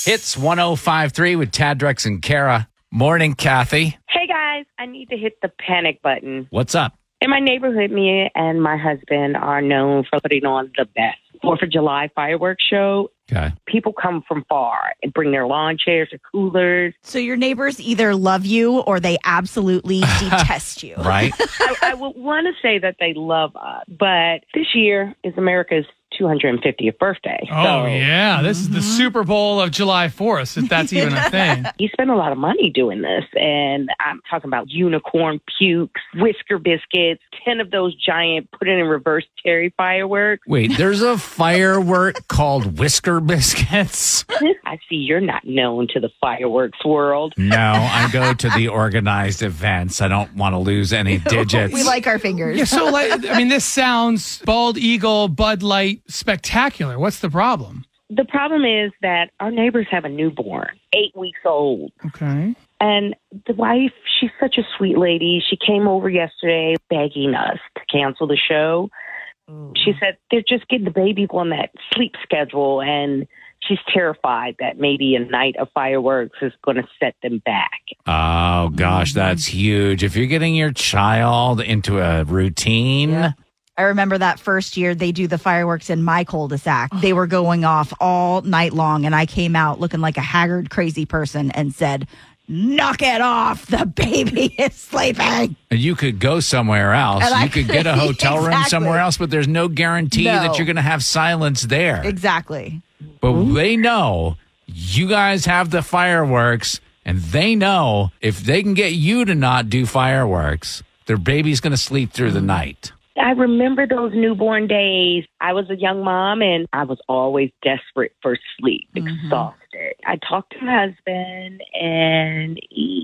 Hits 105.3 with Tad, Drex, and Kara. Morning, Kathy. Hey, guys. I need to hit the panic button. What's up? In my neighborhood, me and my husband are known for putting on the best 4th of July fireworks show. Okay. People come from far and bring their lawn chairs or coolers. So your neighbors either love you or they absolutely detest you. Right? I would want to say that they love us, but this year is America's 250th birthday. Oh, yeah. This is the Super Bowl of July 4th, if that's even a thing. You spend a lot of money doing this, and I'm talking about unicorn pukes, Whisker biscuits, 10 of those giant put-it-in-reverse cherry fireworks. Wait, there's a firework called Whisker biscuits? I see you're not known to the fireworks world. No, I go to the organized events. I don't want to lose any digits. We like our fingers. Yeah, so, this sounds Bald Eagle, Bud Light, spectacular. What's the problem? The problem is that our neighbors have a newborn, 8 weeks old. Okay. And the wife, she's such a sweet lady. She came over yesterday begging us to cancel the show. She said they're just getting the baby on that sleep schedule, and she's terrified that maybe a night of fireworks is going to set them back. Oh, gosh, that's huge. If you're getting your child into a routine... Yeah. I remember that first year they do the fireworks in my cul-de-sac. They were going off all night long, and I came out looking like a haggard, crazy person and said, "Knock it off. The baby is sleeping." And you could go somewhere else. And you could get a hotel room Exactly. somewhere else, but there's no guarantee that you're going to have silence there. Exactly. But they know you guys have the fireworks, and they know if they can get you to not do fireworks, their baby's going to sleep through the night. I remember those newborn days. I was a young mom, and I was always desperate for sleep, exhausted. I talked to my husband, and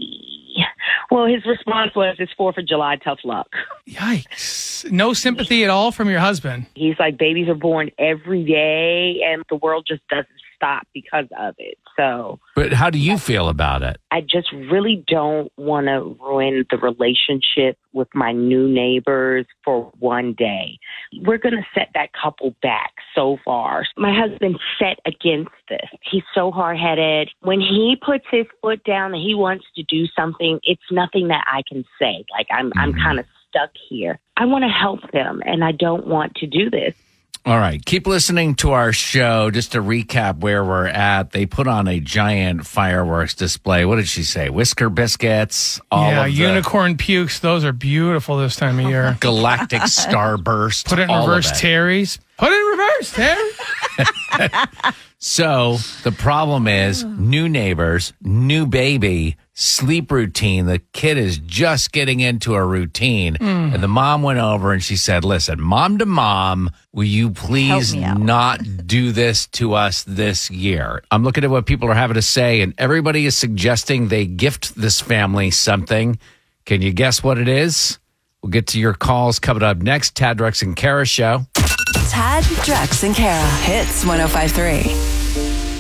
his response was, "It's 4th of July, tough luck." Yikes. No sympathy at all from your husband. He's like, babies are born every day, and the world just doesn't stop because of it. So, But how do you feel about it? I just really don't want to ruin the relationship with my new neighbors for one day. We're going to set that couple back so far. My husband's set against this. He's so hard-headed. When he puts his foot down and he wants to do something, it's nothing that I can say. Like, I'm kind of stuck here. I want to help them, and I don't want to do this. All right. Keep listening to our show. Just to recap where we're at, they put on a giant fireworks display. What did she say? Whisker biscuits. All of the unicorn pukes. Those are beautiful this time of year. galactic starburst. Put it in all reverse, of it. Terry's. Put it in reverse, Terry. So the problem is new neighbors, new baby, sleep routine. The kid is just getting into a routine. And the mom went over and she said, "Listen, mom to mom, will you please Help me out." not do this to us this year?" I'm looking at what people are having to say, and everybody is suggesting they gift this family something. Can you guess what it is? We'll get to your calls coming up next. Tad, Drex, and Kara Show. Tad, Drex, and Kara. Hits 105.3.